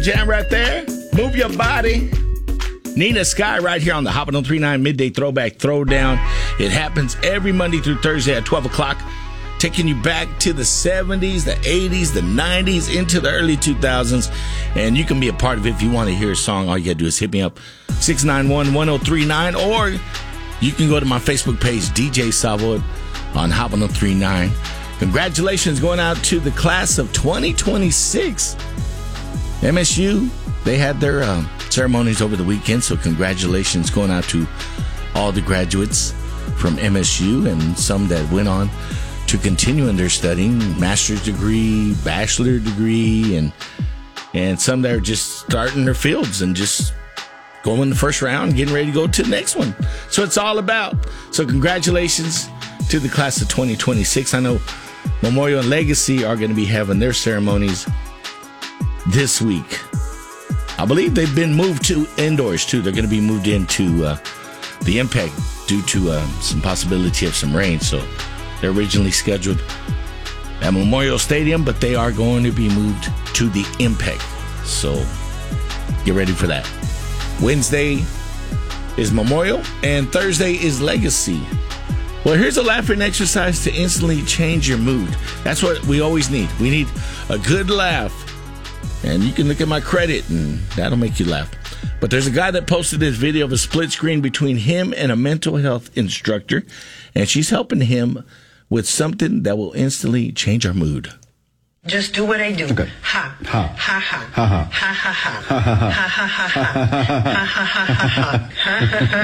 Jam right there. Move your body. Nina Sky right here on the Hoppin' on 3-9 Midday Throwback Throwdown. It happens every Monday through Thursday at 12 o'clock, taking you back to the 70s, the 80s, the 90s, into the early 2000s. And you can be a part of it if you want to hear a song. All you got to do is hit me up, 691-1039, or you can go to my Facebook page, DJ Savoy, on Hoppin' on 3-9. Congratulations going out to the class of 2026. MSU, they had their ceremonies over the weekend, so congratulations going out to all the graduates from MSU and some that went on to continue in their studying, master's degree, bachelor degree, and some that are just starting their fields and just going the first round, getting ready to go to the next one. So it's all about. So congratulations to the class of 2026. I know Memorial and Legacy are going to be having their ceremonies this week. I believe they've been moved to indoors, too. They're going to be moved into the Impact due to some possibility of some rain. So they're originally scheduled at Memorial Stadium, but they are going to be moved to the Impact. So get ready for that. Wednesday is Memorial, and Thursday is Legacy. Well, here's a laughing exercise to instantly change your mood. That's what we always need. We need a good laugh. And you can look at my credit, and that'll make you laugh. But there's a guy that posted this video of a split screen between him and a mental health instructor, and she's helping him with something that will instantly change our mood. Just do what I do. Okay. Ha. Ha. Ha ha. Ha ha. Ha ha ha. Ha ha ha ha. Ha ha ha ha.